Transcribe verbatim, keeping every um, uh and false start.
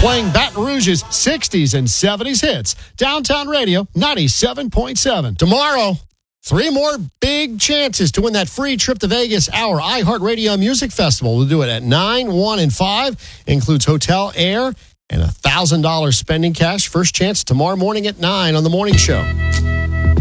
playing Baton Rouge's sixties and seventies hits. Downtown Radio, ninety-seven point seven. Tomorrow, three more big chances to win that free trip to Vegas, our iHeartRadio Music Festival. We'll do it at nine, one, and five. Includes hotel, air, and a one thousand dollars spending cash. First chance tomorrow morning at nine on The Morning Show.